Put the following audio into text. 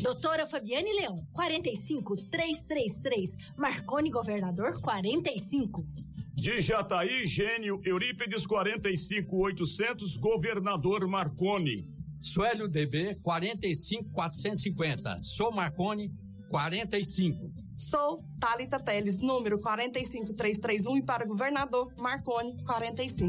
Doutora Fabiane Leão, 45-333. Marconi Governador, 45. De Jataí, Gênio Eurípides, 45-800, Governador Marconi. Suélio DB, 45-450. Sou Marconi, 45. Sou Thalita Teles, número 45331, e para Governador Marconi, 45.